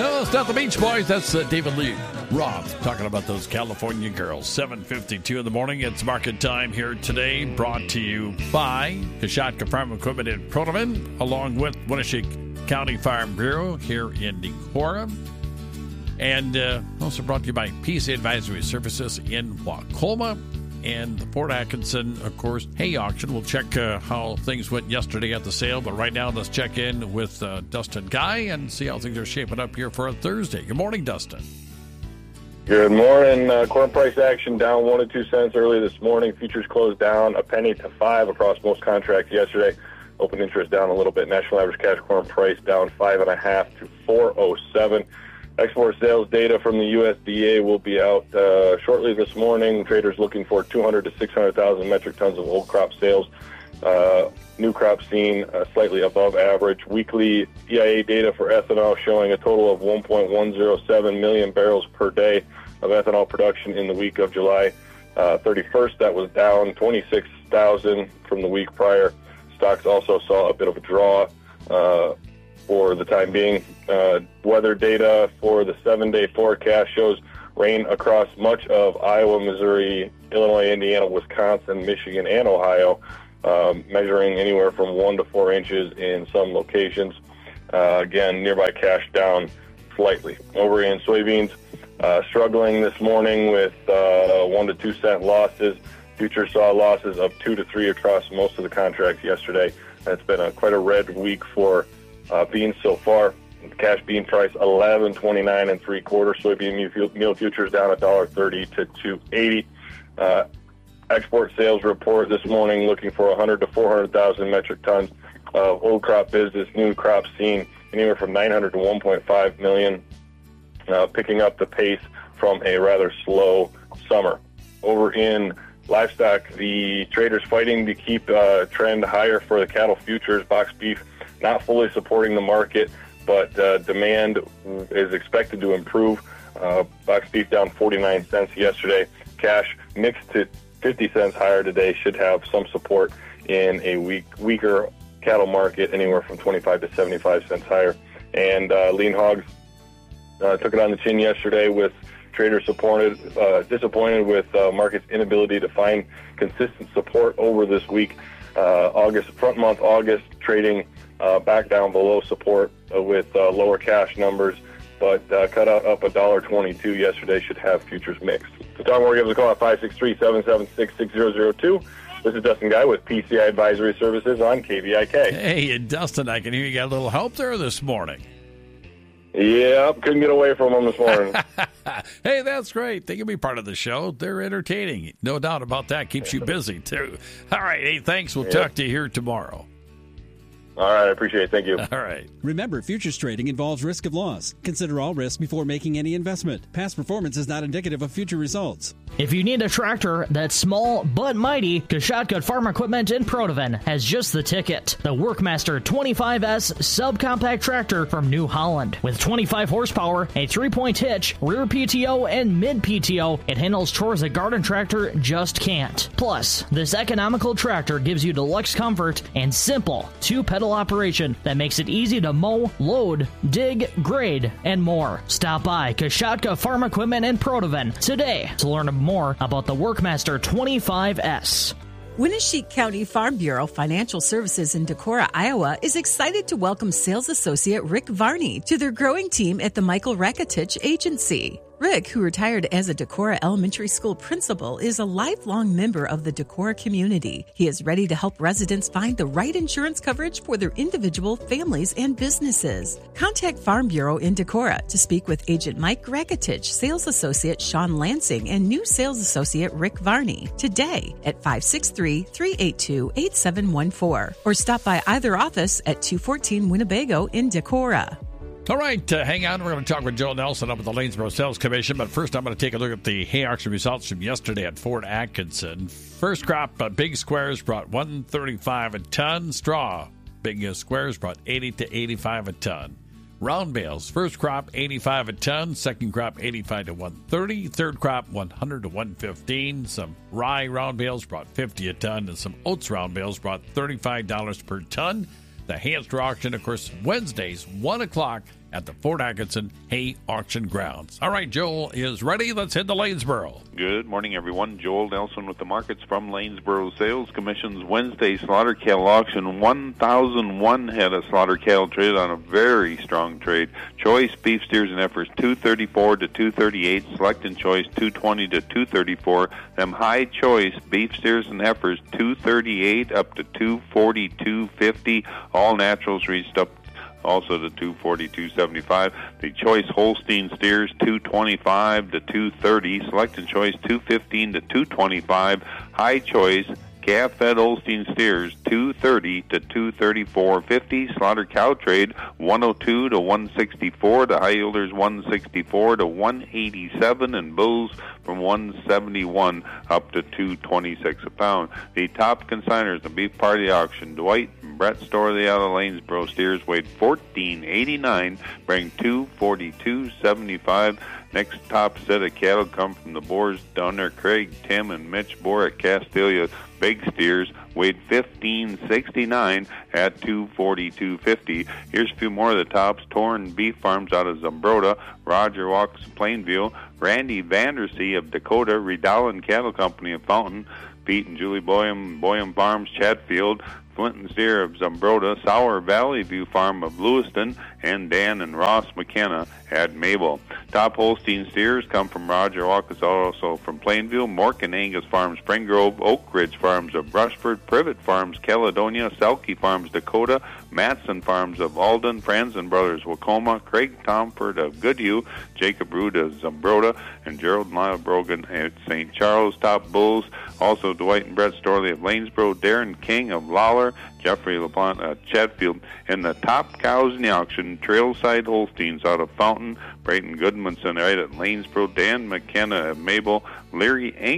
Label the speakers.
Speaker 1: No, it's not the Beach Boys. That's David Lee Roth talking about those California girls. 7:52 in the morning. It's market time here today. Brought to you by Kashatka Farm Equipment in Protoman, along with Winneshiek County Farm Bureau here in Decorah. And also brought to you by PCA Advisory Services in Wacolma. And the Port Atkinson, of course, hay auction. We'll check how things went yesterday at the sale. But right now, let's check in with Dustin Guy and see how things are shaping up here for a Thursday. Good morning, Dustin.
Speaker 2: Good morning. Corn price action down 1 to 2 cents early this morning. Futures closed down a penny to 5 across most contracts yesterday. Open interest down a little bit. National average cash corn price down 5.5 to 407. Export sales data from the USDA will be out shortly this morning. Traders looking for 200 to 600,000 metric tons of old crop sales. New crop seen slightly above average. Weekly EIA data for ethanol showing a total of 1.107 million barrels per day of ethanol production in the week of July 31st. That was down 26,000 from the week prior. Stocks also saw a bit of a draw for the time being. Weather data for the 7-day forecast shows rain across much of Iowa, Missouri, Illinois, Indiana, Wisconsin, Michigan, and Ohio, measuring anywhere from 1 to 4 inches in some locations. Again, nearby cash down slightly. Over in soybeans, struggling this morning with 1 to 2 cent losses. Futures saw losses of 2 to 3 across most of the contracts yesterday. It's been quite a red week for beans so far. Cash bean price 11.29 3/4. Soybean meal futures down $1.30 to $2.80. Export sales report this morning looking for 100 to 400,000 metric tons of old crop business. New crops seen anywhere from 900 to 1.5 million, picking up the pace from a rather slow summer. Over in livestock, the traders fighting to keep trend higher for the cattle futures. Box beef not fully supporting the market, but demand is expected to improve. Box beef down 49 cents yesterday. Cash mixed to 50 cents higher today should have some support in a weaker cattle market, anywhere from 25 to 75 cents higher. And lean hogs took it on the chin yesterday, with traders disappointed with market's inability to find consistent support over this week. Front month August trading back down below support with lower cash numbers, but cut out up $1.22 yesterday, should have futures mixed. To talk more, give us a call at 563-776-6002. This is Dustin Guy with PCI Advisory Services on KVIK.
Speaker 1: Hey, Dustin, I can hear you got a little help there this morning.
Speaker 2: Yep, couldn't get away from them this morning.
Speaker 1: Hey, that's great. They can be part of the show. They're entertaining. No doubt about that. Keeps you busy, too. All right. Hey, thanks. We'll talk to you here tomorrow.
Speaker 2: All right, I appreciate it. Thank you.
Speaker 1: All right.
Speaker 3: Remember, futures trading involves risk of loss. Consider all risks before making any investment. Past performance is not indicative of future results.
Speaker 4: If you need a tractor that's small but mighty, Kashatka Farm Equipment in Protovan has just the ticket. The Workmaster 25S subcompact tractor from New Holland. With 25 horsepower, a 3-point hitch, rear PTO, and mid PTO, it handles chores a garden tractor just can't. Plus, this economical tractor gives you deluxe comfort and simple 2-pedal operation that makes it easy to mow, load, dig, grade, and more. Stop by Kashatka Farm Equipment in Protovan today to learn more about the Workmaster 25S.
Speaker 5: Winneshiek County Farm Bureau Financial Services in Decorah, Iowa is excited to welcome sales associate Rick Varney to their growing team at the Michael Rakitich Agency. Rick, who retired as a Decorah Elementary School principal, is a lifelong member of the Decorah community. He is ready to help residents find the right insurance coverage for their individual, families, and businesses. Contact Farm Bureau in Decorah to speak with Agent Mike Rakitich, Sales Associate Sean Lansing, and new Sales Associate Rick Varney today at 563-382-8714, or stop by either office at 214 Winnebago in Decorah.
Speaker 1: All right, hang on. We're going to talk with Joe Nelson up at the Lanesboro Sales Commission. But first, I'm going to take a look at the hay auction results from yesterday at Fort Atkinson. First crop, big squares brought $135 a ton. Straw, big squares brought $80 to $85 a ton. Round bales, first crop $85 a ton. Second crop $85 to $130. Third crop $100 to $115. Some rye round bales brought $50 a ton, and some oats round bales brought $35 per ton. The Hamster auction, of course, Wednesdays, 1 o'clock at the Fort Atkinson Hay Auction Grounds. All right, Joel is ready. Let's head to Lanesboro.
Speaker 6: Good morning, everyone. Joel Nelson with the markets from Lanesboro Sales Commission's Wednesday slaughter cattle auction. 1,001 head of slaughter cattle traded on a very strong trade. Choice beef steers and heifers 234 to 238. Select and choice 220 to 234. Them high choice beef steers and heifers 238 up to 240, 250. All naturals reached up also to 240, 275. The choice Holstein steers 225 to 230. Select and choice 215 to 225. High choice calf-fed Holstein steers 230 to 234.50. Slaughter cow trade 102 to 164. The high yielders 164 to 187, and bulls from 171 up to 226 a pound. The top consigners, the beef party auction, Dwight and Brett Storley out of Lanesboro steers weighed 1489, bring 242.75. Next top set of cattle come from the Boers down there. Craig, Tim, and Mitch Boer at Castelia. Big steers weighed 1569 at 242.50. Here's a few more of the tops. Torn Beef Farms out of Zumbrota. Roger Walks Plainview. Randy Vandersea of Dakota. Redowland Cattle Company of Fountain. Pete and Julie Boyum Farms Chatfield. Flinton Steer of Zumbrota, Sour Valley View Farm of Lewiston, and Dan and Ross McKenna at Mabel. Top Holstein steers come from Roger Walkus, also from Plainview, Mork and Angus Farms Spring Grove, Oak Ridge Farms of Brushford, Privet Farms Caledonia, Selkie Farms Dakota, Matson Farms of Alden, Franzen Brothers Wacoma, Craig Tomford of Goodhue, Jacob Rood of Zumbrota, and Gerald and Lyle Brogan at St. Charles. Top bulls, also Dwight and Brett Storley of Lanesboro, Darren King of Lawler, Jeffrey LaPlante at Chatfield. And the top cows in the auction, Trailside Holsteins out of Fountain, Brayton Goodmanson right at Lanesboro, Dan McKenna at Mabel, Larry